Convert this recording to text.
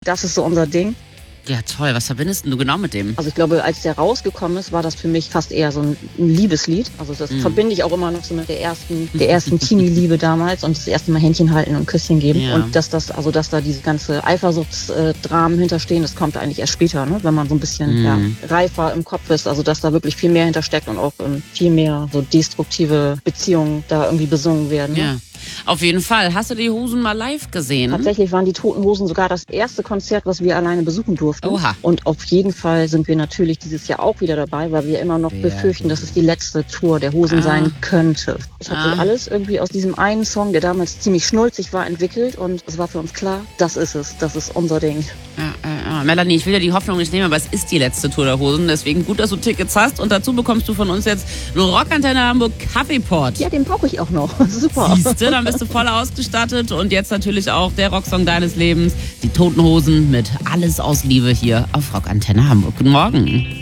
das ist so unser Ding. Ja, toll. Was verbindest denn du genau mit dem? Also ich glaube, als der rausgekommen ist, war das für mich fast eher so ein Liebeslied. Also das verbinde ich auch immer noch so mit der ersten Teenie-Liebe damals und das erste Mal Händchen halten und Küsschen geben. Ja. Und dass da diese ganze Eifersuchtsdramen hinterstehen, das kommt eigentlich erst später, ne? Wenn man so ein bisschen reifer im Kopf ist. Also dass da wirklich viel mehr hintersteckt und auch viel mehr so destruktive Beziehungen da irgendwie besungen werden. Ne? Ja. Auf jeden Fall. Hast du die Hosen mal live gesehen? Tatsächlich waren die Toten Hosen sogar das erste Konzert, was wir alleine besuchen durften. Oha. Und auf jeden Fall sind wir natürlich dieses Jahr auch wieder dabei, weil wir immer noch befürchten, dass es die letzte Tour der Hosen sein könnte. Es hat sich alles irgendwie aus diesem einen Song, der damals ziemlich schnulzig war, entwickelt und es war für uns klar, das ist es, das ist unser Ding. Melanie, ich will dir die Hoffnung nicht nehmen, aber es ist die letzte Tour der Hosen, deswegen gut, dass du Tickets hast und dazu bekommst du von uns jetzt einen Rockantenne Hamburg Kaffeepot. Ja, den brauche ich auch noch. Super. Siehste, dann bist du voll ausgestattet und jetzt natürlich auch der Rocksong deines Lebens, die Toten Hosen mit Alles aus Liebe hier auf Rockantenne Hamburg. Guten Morgen.